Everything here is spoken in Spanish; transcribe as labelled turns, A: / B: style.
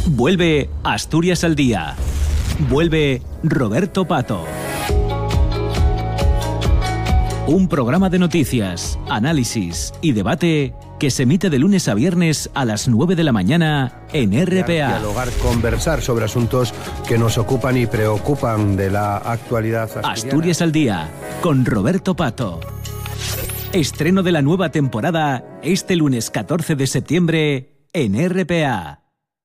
A: Vuelve Asturias al Día. Vuelve Roberto Pato. Un programa de noticias, análisis y debate que se emite de lunes a viernes a las 9 de la mañana en RPA.
B: Dialogar, conversar sobre asuntos que nos ocupan y preocupan de la actualidad asturiana.
A: Asturias al Día, con Roberto Pato. Estreno de la nueva temporada este lunes 14 de septiembre en RPA.